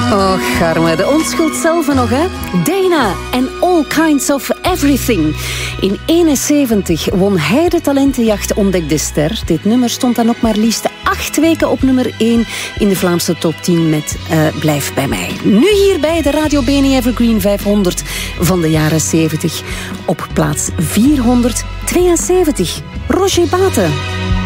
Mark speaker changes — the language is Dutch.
Speaker 1: Och, Garme, de onschuld zelf nog, hè? Dana en All Kinds of Everything. In 71 won hij de talentenjacht Ontdek de Ster. Dit nummer stond dan ook maar liefst 8 weken op nummer 1 in de Vlaamse top 10 met Blijf bij mij. Nu hierbij de Radio BNI Evergreen 500 van de jaren 70. Op plaats 472, Roger Bate.